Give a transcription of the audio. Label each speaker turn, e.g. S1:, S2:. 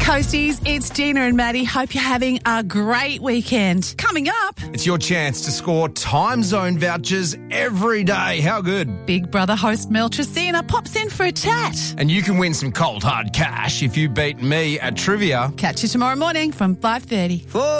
S1: Coasties, it's Gina and Maddie. Hope you're having a great weekend. Coming up,
S2: It's your chance to score time zone vouchers every day. How good?
S1: Big Brother host Mel Tresina pops in for a chat.
S2: And you can win some cold hard cash if you beat me at trivia.
S1: Catch you tomorrow morning from 5:30.